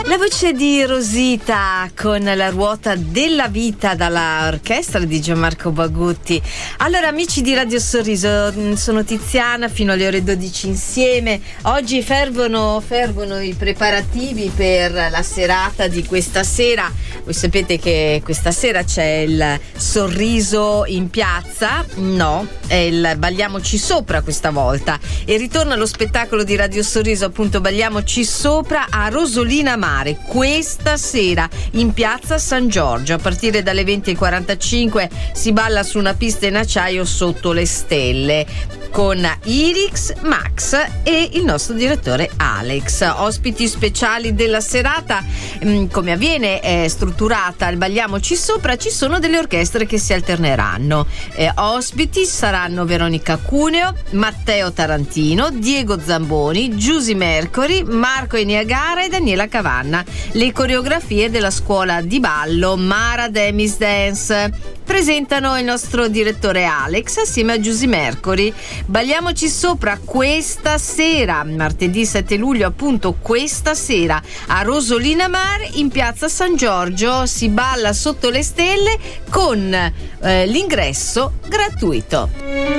La voce di Rosita con La ruota della vita dalla orchestra di Gianmarco Bagutti. Allora, amici di Radio Sorriso, sono Tiziana, fino alle ore 12 insieme. Oggi fervono i preparativi per la serata di questa sera. Voi sapete che questa sera c'è il Sorriso in piazza? No, è il Balliamoci Sopra questa volta. E ritorna lo spettacolo di Radio Sorriso, appunto Balliamoci Sopra, a Rosolina Mare questa sera in piazza San Giorgio. A partire dalle 20:45 si balla su una pista in acciaio sotto le stelle con Irix, Max e il nostro direttore Alex. Ospiti speciali della serata. Come avviene è strutturata il Balliamoci Sopra, ci sono delle orchestre che si alterneranno. Ospiti saranno Veronica Cuneo, Matteo Tarantino, Diego Zamboni, Giusy Mercuri, Marco Eniagara e Daniela Cavanna. Le coreografie della scuola di ballo Mara Demis Dance. Presentano il nostro direttore Alex assieme a Giusy Mercuri. Balliamoci Sopra questa sera, martedì 7 luglio, appunto questa sera, a Rosolina Mare in piazza San Giorgio. Si balla sotto le stelle con l'ingresso gratuito.